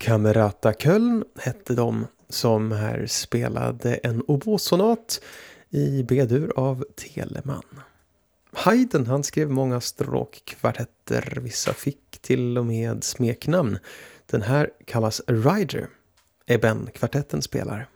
Camerata Köln hette de, som här spelade en oboesonat i B-dur av Telemann. Haydn, han skrev många stråkkvartetter, vissa fick till och med smeknamn. Den här kallas Rider, Eben-kvartetten spelar.